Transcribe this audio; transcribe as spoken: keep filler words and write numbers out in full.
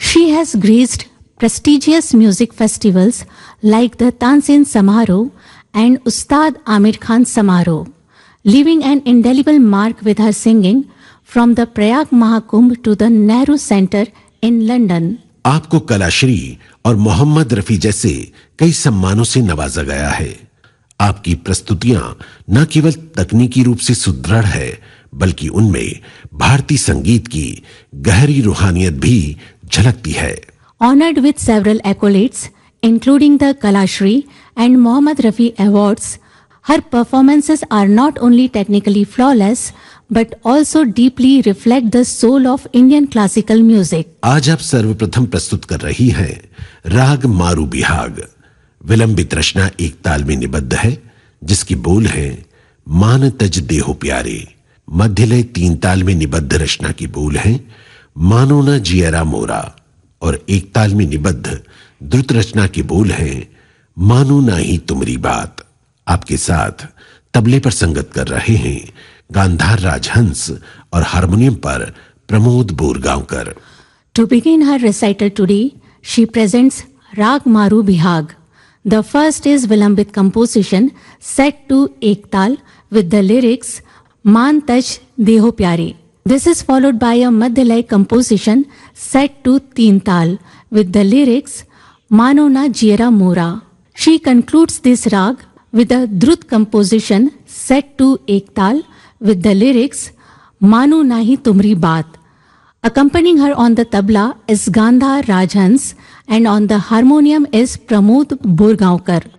She has graced prestigious music festivals like the Tansin Samaro and Ustad Amir Khan Samaro, leaving an indelible mark with her singing from the Prayag Mahakumbh to the Nehru Center in London. आपको कलाश्री और मोहम्मद रफी जैसे कई सम्मानों से नवाजा गया है। आपकी प्रस्तुतियां न केवल तकनीकी रूप से सुदृढ़ है, बल्कि उनमें भारतीय संगीत की गहरी रूहानियत भी झलकती है। Honored with several accolades, including the Kalashri and Mohammad Rafi Awards, her performances are not only technically flawless, but also deeply reflect the soul of Indian classical music. आज आप सर्वप्रथम प्रस्तुत कर रही हैं राग मारू बिहाग। विलंबित रचना एक ताल में निबद्ध है, जिसकी बोल है मान तज देहो प्यारे। मध्यलय तीन ताल में निबद्ध रचना की बोल है मानो न जियरा मोरा, और एक ताल में निबद्ध द्रुत रचना की बोल है मानो ना ही तुमरी बात। आपके साथ तबले पर संगत कर रहे हैं गांधार राजहंस और हारमोनियम पर Pramod Borgaonkar. To begin her recital today, she presents Rag Maru Bihag. The first is Vilambit composition set to Ek Tal with the lyrics Maan Taj Deho Pyare. This is followed by a Madhyalay composition set to Teen Tal with the lyrics Mano Na Jiera Mora. She concludes this rag with a Drut composition set to Ek Tal with the lyrics Manu Nahi Tumri Baat. Accompanying her on the tabla is Gandhar Rajhans and on the harmonium is Pramod Borgaonkar.